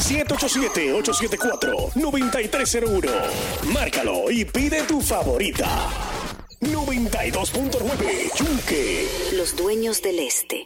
787-874-9301. Márcalo y pide tu favorita. 92.9 Yunque. Los dueños del este.